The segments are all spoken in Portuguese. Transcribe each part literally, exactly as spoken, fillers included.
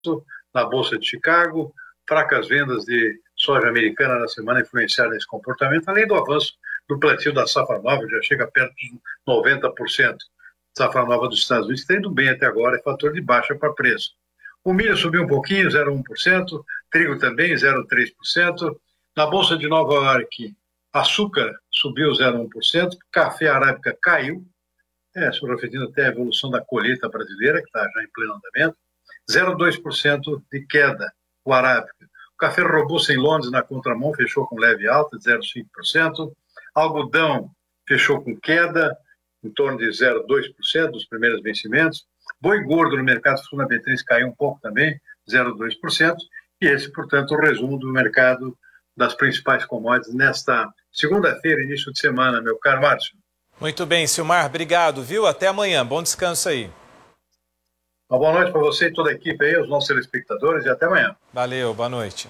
na Bolsa de Chicago, fracas vendas de soja americana na semana influenciaram esse comportamento, além do avanço do plantio da safra nova, já chega perto de noventa por cento. Safra nova dos Estados Unidos está indo bem até agora, é fator de baixa para preço. O milho subiu um pouquinho, zero vírgula um por cento, trigo também, zero vírgula três por cento. Na Bolsa de Nova York, açúcar subiu zero vírgula um por cento, café arábica caiu, é, refletindo até a evolução da colheita brasileira, que está já em pleno andamento, zero vírgula dois por cento de queda, o arábica. O café robusto em Londres, na contramão, fechou com leve alta, de zero vírgula cinco por cento. Algodão fechou com queda, em torno de zero vírgula dois por cento dos primeiros vencimentos. Boi gordo no mercado sul B três caiu um pouco também, zero vírgula dois por cento. E esse, portanto, é o resumo do mercado das principais commodities nesta segunda-feira, início de semana, meu caro Márcio. Muito bem, Silmar, obrigado, viu? Até amanhã, bom descanso aí. Uma boa noite para você e toda a equipe aí, os nossos telespectadores, e até amanhã. Valeu, boa noite.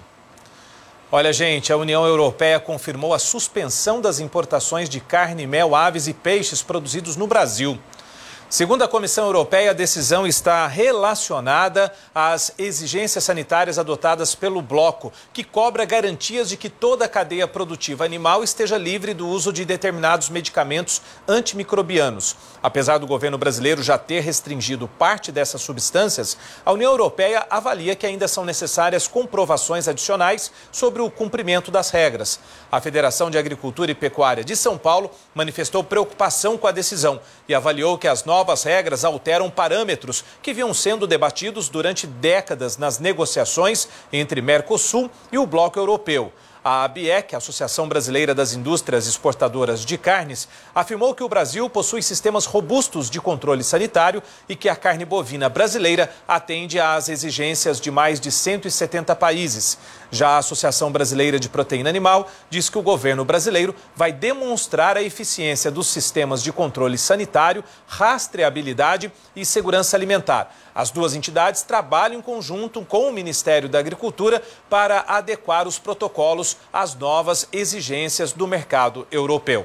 Olha, gente, a União Europeia confirmou a suspensão das importações de carne, mel, aves e peixes produzidos no Brasil. Segundo a Comissão Europeia, a decisão está relacionada às exigências sanitárias adotadas pelo bloco, que cobra garantias de que toda a cadeia produtiva animal esteja livre do uso de determinados medicamentos antimicrobianos. Apesar do governo brasileiro já ter restringido parte dessas substâncias, a União Europeia avalia que ainda são necessárias comprovações adicionais sobre o cumprimento das regras. A Federação de Agricultura e Pecuária de São Paulo manifestou preocupação com a decisão e avaliou que as novas Novas regras alteram parâmetros que vinham sendo debatidos durante décadas nas negociações entre Mercosul e o Bloco Europeu. A ABIEC, a Associação Brasileira das Indústrias Exportadoras de Carnes, afirmou que o Brasil possui sistemas robustos de controle sanitário e que a carne bovina brasileira atende às exigências de mais de cento e setenta países. Já a Associação Brasileira de Proteína Animal diz que o governo brasileiro vai demonstrar a eficiência dos sistemas de controle sanitário, rastreabilidade e segurança alimentar. As duas entidades trabalham em conjunto com o Ministério da Agricultura para adequar os protocolos às novas exigências do mercado europeu.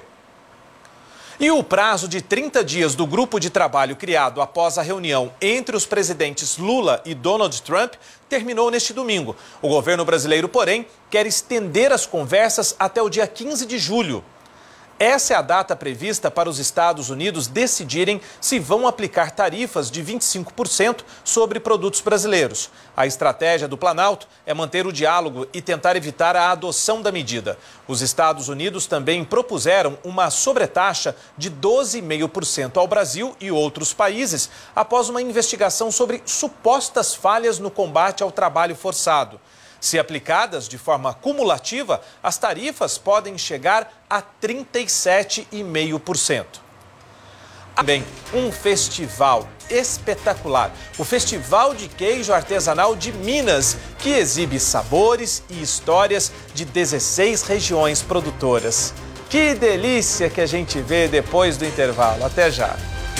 E o prazo de trinta dias do grupo de trabalho criado após a reunião entre os presidentes Lula e Donald Trump terminou neste domingo. O governo brasileiro, porém, quer estender as conversas até o dia quinze de julho. Essa é a data prevista para os Estados Unidos decidirem se vão aplicar tarifas de vinte e cinco por cento sobre produtos brasileiros. A estratégia do Planalto é manter o diálogo e tentar evitar a adoção da medida. Os Estados Unidos também propuseram uma sobretaxa de doze vírgula cinco por cento ao Brasil e outros países após uma investigação sobre supostas falhas no combate ao trabalho forçado. Se aplicadas de forma cumulativa, as tarifas podem chegar a trinta e sete vírgula cinco por cento. Também um festival espetacular, o Festival de Queijo Artesanal de Minas, que exibe sabores e histórias de dezesseis regiões produtoras. Que delícia que a gente vê depois do intervalo. Até já!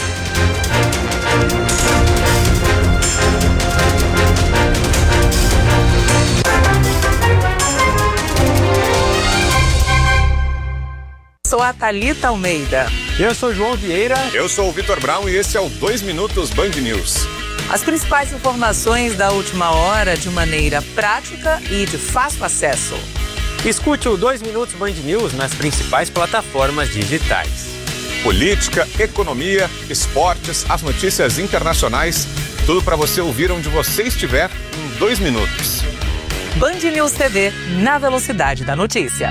Sou a Thalita Almeida. Eu sou João Vieira. Eu sou o Vitor Brown e esse é o dois Minutos Band News. As principais informações da última hora de maneira prática e de fácil acesso. Escute o dois Minutos Band News nas principais plataformas digitais. Política, economia, esportes, as notícias internacionais, tudo para você ouvir onde você estiver em dois minutos. Band News T V, na velocidade da notícia.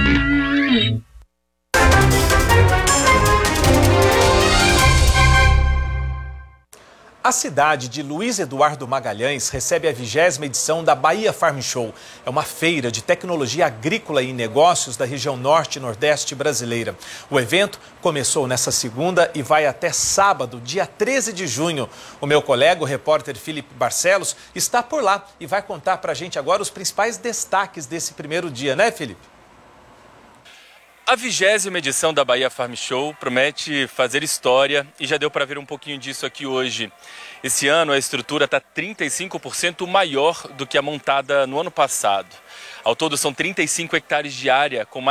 A cidade de Luiz Eduardo Magalhães recebe a vigésima edição da Bahia Farm Show. É uma feira de tecnologia agrícola e negócios da região norte e nordeste brasileira. O evento começou nesta segunda e vai até sábado, dia treze de junho. O meu colega, o repórter Felipe Barcelos, está por lá e vai contar para a gente agora os principais destaques desse primeiro dia, né, Felipe? A vigésima edição da Bahia Farm Show promete fazer história e já deu para ver um pouquinho disso aqui hoje. Esse ano a estrutura está trinta e cinco por cento maior do que a montada no ano passado. Ao todo são trinta e cinco hectares de área com mais